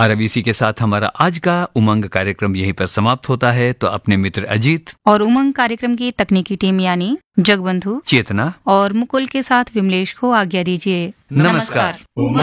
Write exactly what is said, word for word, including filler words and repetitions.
और अब इसी के साथ हमारा आज का उमंग कार्यक्रम यहीं पर समाप्त होता है। तो अपने मित्र अजीत और उमंग कार्यक्रम की तकनीकी टीम यानी जगबंधु, चेतना और मुकुल के साथ विमलेश को आज्ञा दीजिए। नमस्कार।